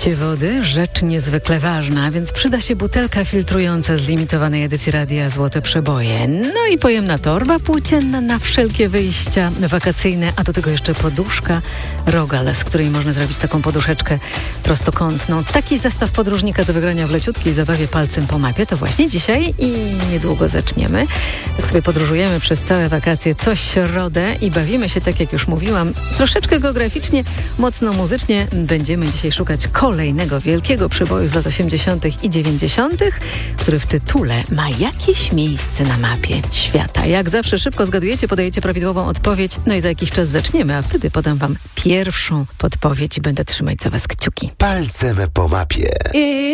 Picie wody, rzecz niezwykle ważna, więc przyda się butelka filtrująca z limitowanej edycji Radia Złote Przeboje. No i pojemna torba płócienna na wszelkie wyjścia wakacyjne, a do tego jeszcze poduszka Rogal, z której można zrobić taką poduszeczkę prostokątną. Taki zestaw podróżnika do wygrania w leciutkiej zabawie palcem po mapie to właśnie dzisiaj i niedługo zaczniemy. Tak sobie podróżujemy przez całe wakacje co środę i bawimy się, tak jak już mówiłam, troszeczkę geograficznie, mocno muzycznie. Będziemy dzisiaj szukać kolejnego wielkiego przeboju z lat 80. i 90., który w tytule ma jakieś miejsce na mapie świata. Jak zawsze szybko zgadujecie, podajecie prawidłową odpowiedź, no i za jakiś czas zaczniemy, a wtedy podam wam pierwszą podpowiedź i będę trzymać za was kciuki. Palcem po mapie.